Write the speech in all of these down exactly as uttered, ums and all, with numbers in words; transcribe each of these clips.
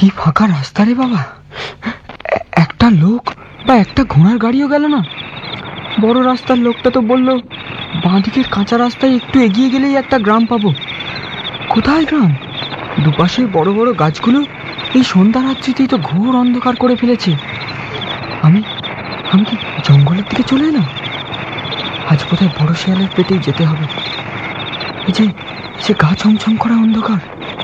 কি ফাঁকা রাস্তা রে বাবা, একটা লোক বা একটা ঘোড়ার গাড়িও গেল না। বড় রাস্তার লোকটা তো বললো বাঁদিকের কাঁচা রাস্তায় একটু এগিয়ে গেলেই একটা গ্রাম পাবো। কোথায় গ্রাম? দুপাশে বড় বড় গাছগুলো এই সন্ধ্যা রাত্রিতেই তো ঘোর অন্ধকার করে ফেলেছে। আমি আমি কি জঙ্গলের দিকে চলে এলাম? আজ বোধহয় বড় শেয়ালের পেটেই যেতে হবে। এই যে সে গা ছমছম করা অন্ধকার।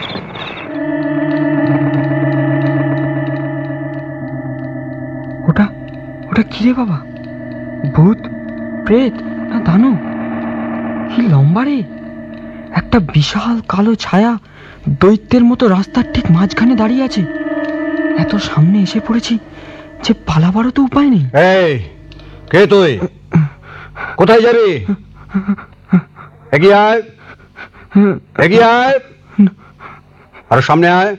ওটা ওটা কি রে বাবা? ভূত, প্রেত না দানব? কি লম্বা রে! একটা বিশাল কালো ছায়া দৈত্যের মতো রাস্তার ঠিক মাঝখানে দাঁড়িয়ে আছে। এত সামনে এসে পড়েছি যে পালাবারও তো উপায় নেই। এই কে তুই? কোথায় যাবি? এগিয়ে আয়, এগিয়ে আয়, আর সামনে আয়।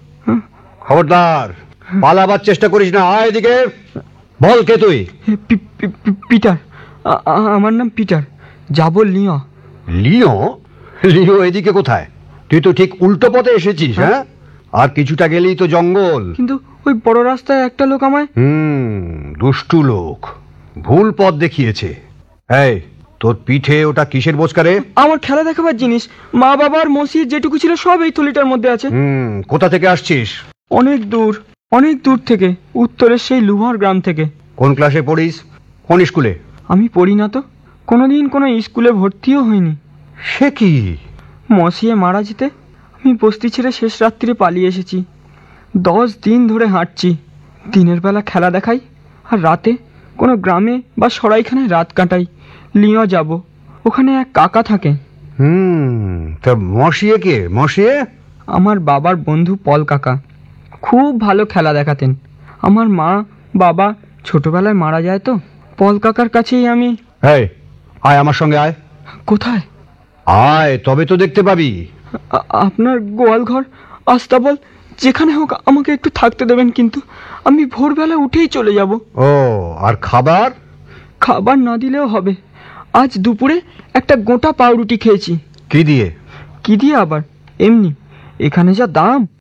খবরদার পালাবার চেষ্টা করিস না, আয় এদিকে। বল কে তুই? পিটার, আমার নাম পিটার, যাবো লিও। লিও? লিও এদিকে কোথায়? তুই তো ঠিক উল্টো পথে এসেছিস। হ্যাঁ, আর কিছুটা গেলেই তো জঙ্গল। কিন্তু ওই বড় রাস্তায় একটা লোক আমায় হুম দুষ্টু লোক, ভুল পথ দেখিয়েছে। এই তোর পিঠে ওটা কিসের বোঝকারে? আমার খেলা দেখাবার জিনিস। মা বাবার মসজিদ যেটুকু ছিল সব এই থলিটার মধ্যে আছে। হুম কোথা থেকে আসছিস? অনেক দূর, অনেক দূর থেকে, উত্তরের সেই লুহার গ্রাম থেকে। কোন ক্লাসে পড়িস? কোন স্কুলে? আমি পড়ি না তো, কোনোদিন কোনো স্কুলে ভর্তিও হইনি। সে কি? মসিয়ে মারা যেতে আমি বস্তি ছেড়ে শেষ রাত্রিরে পালিয়ে এসেছি। দশ দিন ধরে হাঁটছি। দিনের বেলা খেলা দেখাই, আর রাতে কোনো গ্রামে বা সরাইখানায় রাত কাটাই। লিও যাব, ওখানে এক কাকা থাকে। হুম তা মসিয়ে কে? মসিয়ে আমার বাবার বন্ধু পল কাকা, খুব ভালো খেলা দেখাতেন। আমার মা বাবা ছোটবেলায় মারা যায় তো, পল কাকার কাছেই আমি। এই আয় আমার সঙ্গে আয়। কোথায়? আয় তবে তো দেখতে পাবি। আপনার গোয়াল ঘর, আস্তাবল, যেখানে হোক আমাকে একটু থাকতে দেবেন, কিন্তু আমি ভোরবেলা উঠেই চলে যাব। ও আর খাবার? খাবার না দিলেও হবে। আজ দুপুরে একটা গোটা পাউরুটি খেয়েছি। কি দিয়ে? কি দিয়ে আবার? এমনি। এখানে যা দাম